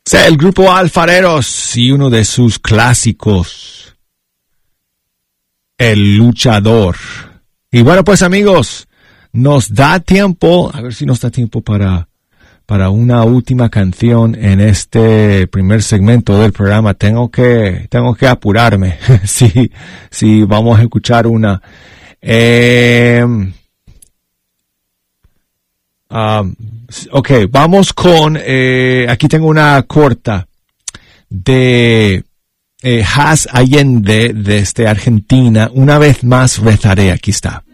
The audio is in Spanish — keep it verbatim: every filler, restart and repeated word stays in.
El grupo Alfareros y uno de sus clásicos, El Luchador. Y bueno, pues amigos, nos da tiempo, a ver si nos da tiempo para, para una última canción en este primer segmento del programa. Tengo que, tengo que apurarme. si, si vamos a escuchar una. Eh, um, ok, vamos con, eh, aquí tengo una corta de eh, Has Allende desde Argentina. Una vez más rezaré, aquí está.